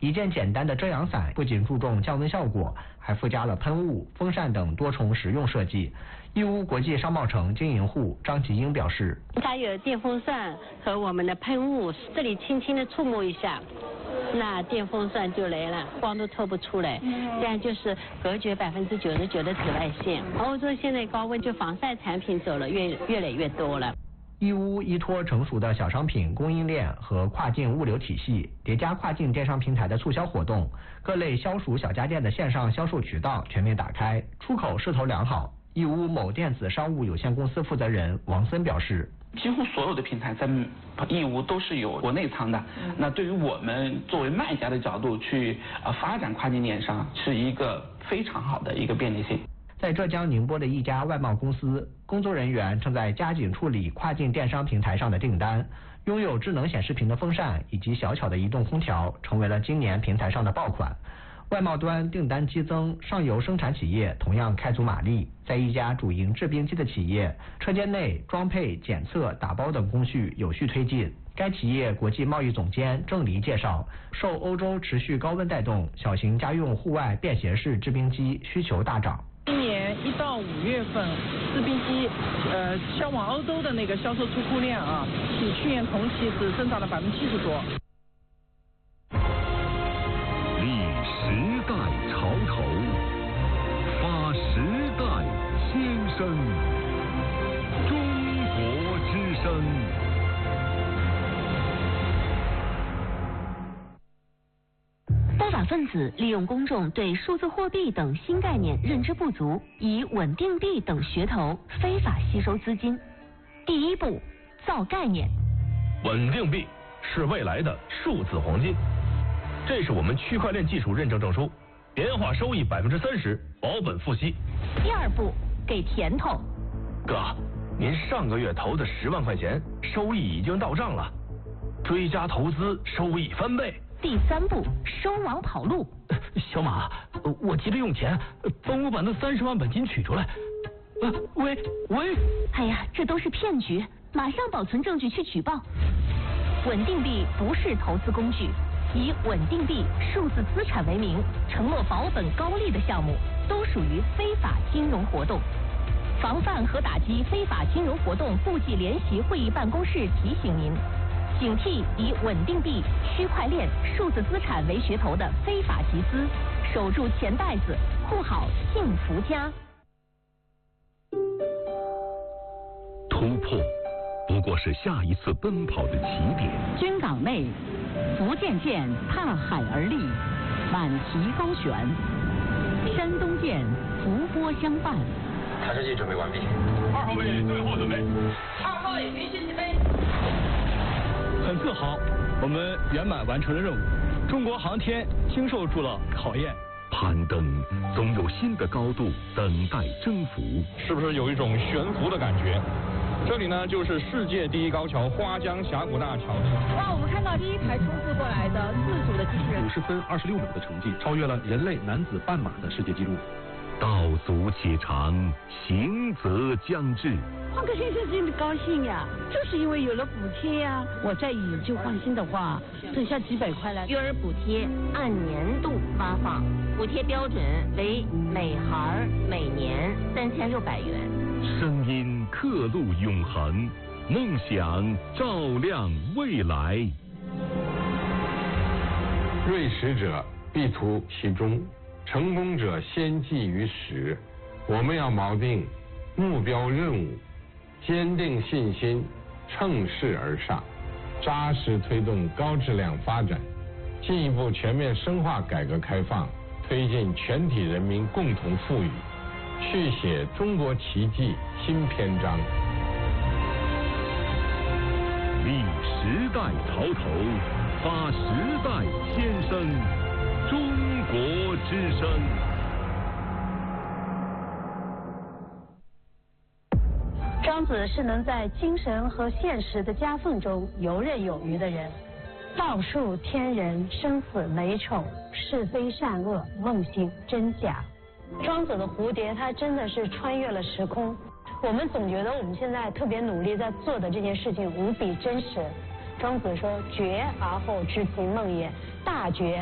一件简单的遮阳伞不仅注重降温效果，还附加了喷雾、风扇等多重实用设计。义乌国际商贸城经营户张吉英表示， 它有电风扇和我们的喷雾，这里轻轻的触摸一下，那电风扇就来了，光都透不出来，这样就是隔绝99%的紫外线。欧洲现在高温就防晒产品走了越来越多了。 义乌依托成熟的小商品供应链和跨境物流体系，叠加跨境电商平台的促销活动，各类消暑小家电的线上销售渠道全面打开，出口势头良好。义乌某电子商务有限公司负责人王森表示， 几乎所有的平台在义乌都是有国内仓的。那对于我们作为卖家的角度去发展跨境电商，是一个非常好的一个便利性。 在浙江宁波的一家外贸公司，工作人员正在加紧处理跨境电商平台上的订单。拥有智能显示屏的风扇以及小巧的移动空调，成为了今年平台上的爆款。外贸端订单激增，上游生产企业同样开足马力。在一家主营制冰机的企业，车间内装配、检测、打包等工序有序推进。该企业国际贸易总监郑黎介绍，受欧洲持续高温带动，小型家用户外便携式制冰机需求大涨。 今年1到5月份，制冰机销往欧洲的那个销售出库量啊，比去年同期是增长了70%多。 立时代潮头，发时代先声，中国之声。 不法分子利用公众对数字货币等新概念认知不足，以稳定币等噱头非法吸收资金。第一步，造概念。 稳定币是未来的数字黄金，这是我们区块链技术认证证书，年化收益30%，保本付息。 第二步，给甜头。 哥，您上个月投的10万块钱，收益已经到账了，追加投资收益翻倍。 第三步，收网跑路。 小马，我急着用钱，帮我把那30万本金取出来。喂。 哎呀，这都是骗局，马上保存证据去举报。稳定币不是投资工具，以稳定币、数字资产为名，承诺保本高利的项目，都属于非法金融活动。防范和打击非法金融活动部际联席会议办公室提醒您，警惕以稳定币、区块链、数字资产为噱头的非法集资，守住钱袋子，护好幸福家。 突破不过是下一次奔跑的起点。 军港内，福建舰踏海而立，满旗高悬；山东舰伏波相伴。 弹射器准备完毕。 2号位最后准备。 2号位离心起飞。 很自豪，我们圆满完成了任务，中国航天经受住了考验。 攀登总有新的高度等待征服， 是不是有一种悬浮的感觉？这里呢，就是世界第一高桥花江峡谷大桥。 哇，我们看到第一台冲刺过来的自主的机器人 ，50分26秒的成绩，超越了人类男子半马的世界纪录。 道阻且长，行则将至。 换个先生真的高兴呀，就是因为有了补贴呀。我再以旧换新的话，剩下几百块了。 育儿补贴按年度发放，补贴标准为每孩每年3600元。 声音刻录永恒，梦想照亮未来。 锐实者必图其中，成功者先记于始。我们要锚定目标任务，坚定信心，乘势而上，扎实推动高质量发展，进一步全面深化改革开放，推进全体人民共同富裕，续写中国奇迹新篇章。 立时代潮头，发时代先声，中国之声。 庄子是能在精神和现实的夹缝中游刃有余的人。道术天人，生死美丑，是非善恶，梦醒真假。庄子的蝴蝶，它真的是穿越了时空。我们总觉得我们现在特别努力在做的这件事情无比真实。庄子说：“觉而后知其梦也，大觉